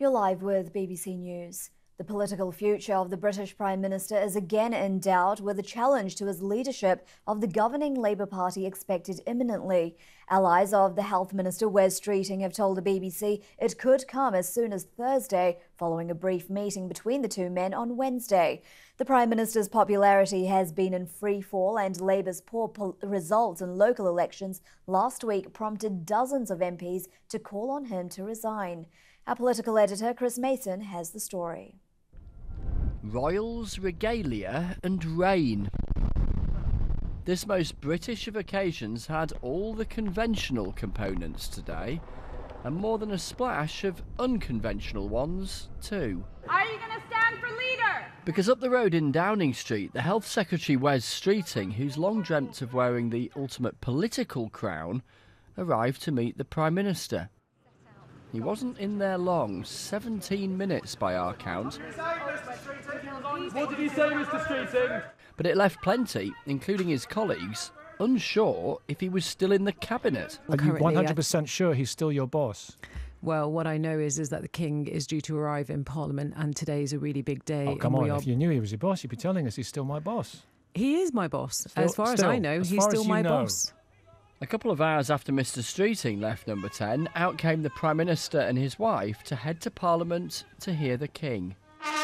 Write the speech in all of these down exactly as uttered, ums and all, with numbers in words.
You're live with B B C News. The political future of the British Prime Minister is again in doubt, with a challenge to his leadership of the governing Labour Party expected imminently. Allies of the Health Minister Wes Streeting have told the B B C it could come as soon as Thursday, following a brief meeting between the two men on Wednesday. The Prime Minister's popularity has been in free fall, and Labour's poor results in local elections last week prompted dozens of M Ps to call on him to resign. Our political editor Chris Mason has the story. Royals, regalia and rain. This most British of occasions had all the conventional components today, and more than a splash of unconventional ones too. Are you going to stand for leader? Because up the road in Downing Street, the Health Secretary Wes Streeting, who's long dreamt of wearing the ultimate political crown, arrived to meet the Prime Minister. He wasn't in there long, seventeen minutes by our count. What did he say, Mister Streeting? But it left plenty, including his colleagues, unsure if he was still in the cabinet. Are you one hundred percent sure he's still your boss? Well, what I know is is that the King is due to arrive in Parliament, and today is a really big day. Oh, come and on, we are... if you knew he was your boss, you'd be telling us he's still my boss. He is my boss. Still, as far still, as I know, as he's far still as you my know. boss. A couple of hours after Mister Streeting left Number ten, out came the Prime Minister and his wife to head to Parliament to hear the King.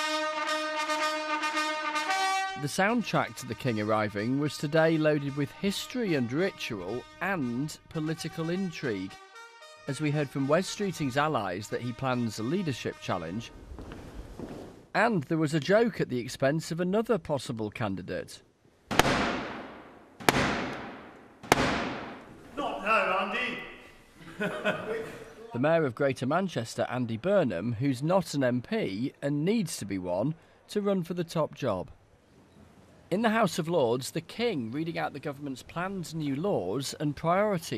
The soundtrack to the King arriving was today loaded with history and ritual and political intrigue. As we heard from Wes Streeting's allies that he plans a leadership challenge, and there was a joke at the expense of another possible candidate. Not now, Andy. The Mayor of Greater Manchester, Andy Burnham, who's not an M P and needs to be one to run for the top job. In the House of Lords, the King reading out the government's planned new laws and priorities.